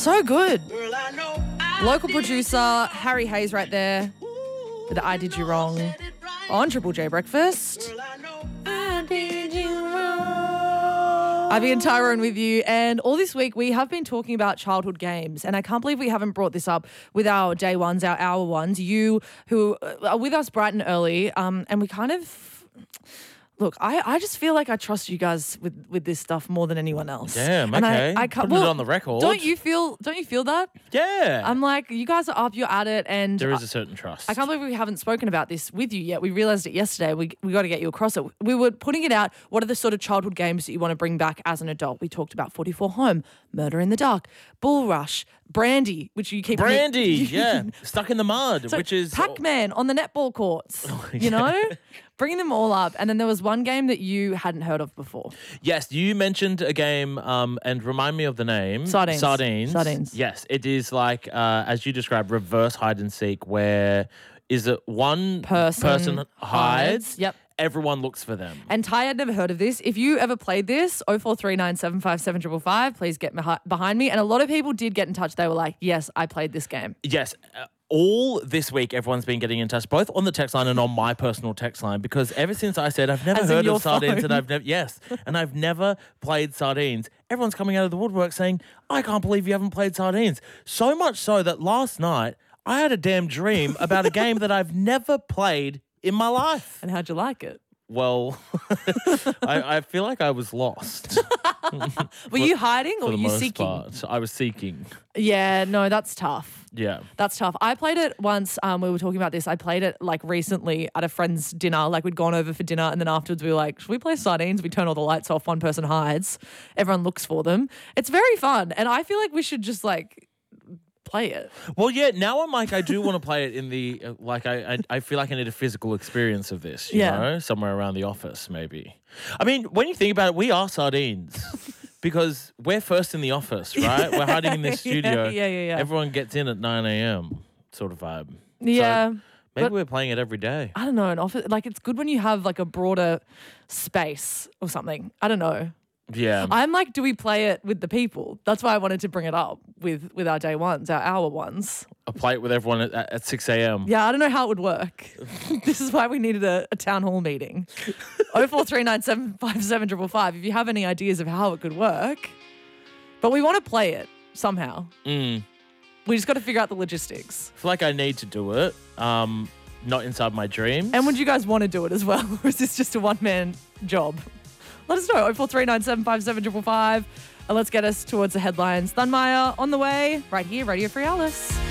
So good. Local producer Harry Hayes right there with the I Did You Wrong on Triple J Breakfast. I did you wrong. Ivy and Tyrone with you, and all this week we have been talking about childhood games, and I can't believe we haven't brought this up with our day ones, our hour ones, you who are with us bright and early, and we kind of... Look, I just feel like I trust you guys with this stuff more than anyone else. Damn, and okay. I can't, Putting it on the record. Don't you feel that? Yeah. I'm like, you guys are up, you're at it, and There is a certain trust. I can't believe we haven't spoken about this with you yet. We realised it yesterday. We got to get you across it. We were putting it out. What are the sort of childhood games that you want to bring back as an adult? We talked about 44 Home, Murder in the Dark, Bull Rush, Brandy, which you keep... Brandy, yeah. Stuck in the mud, So which is... Pac-Man on the netball courts, you know? Bringing them all up. And then there was one game that you hadn't heard of before. Yes, you mentioned a game, and remind me of the name. Sardines. Sardines. Yes, it is like, as you described, reverse hide and seek, where is it one person hides? Yep. Everyone looks for them. And Ty had never heard of this. If you ever played this, 0439757555, please get behind me. And a lot of people did get in touch. They were like, yes, I played this game. Yes. All this week, everyone's been getting in touch, both on the text line and on my personal text line, because ever since I said I've never heard of sardines and I've never played sardines, everyone's coming out of the woodwork saying, I can't believe you haven't played sardines. So much so that last night I had a damn dream about a game that I've never played in my life. And how'd you like it? Well, I feel like I was lost. Were you hiding or were you seeking? Part. I was seeking. Yeah, no, that's tough. Yeah. That's tough. I played it once. We were talking about this. I played it like recently at a friend's dinner. Like we'd gone over for dinner and then afterwards we were like, should we play sardines? We turn all the lights off. One person hides. Everyone looks for them. It's very fun. And I feel like we should just like play it. Well, yeah, now I'm like, I do want to play it in the, I feel like I need a physical experience of this, you know, somewhere around the office maybe. I mean, when you think about it, we are sardines. Because we're first in the office, right? We're hiding in this studio. Yeah. Everyone gets in at 9 a.m. sort of vibe. Yeah. So maybe we're playing it every day. I don't know. An office, like it's good when you have like a broader space or something. I don't know. Yeah. I'm like, do we play it with the people? That's why I wanted to bring it up with our day ones, our hour ones. I play it with everyone at 6 a.m. Yeah, I don't know how it would work. This is why we needed a town hall meeting. 0439757555 if you have any ideas of how it could work. But we want to play it somehow. We just got to figure out the logistics. I feel like I need to do it. Not inside my dreams. And would you guys want to do it as well? Or is this just a one-man job? Let us know, 0439757555. And let's get us towards the headlines. Thunmeyer on the way, right here, Radio Free Alice.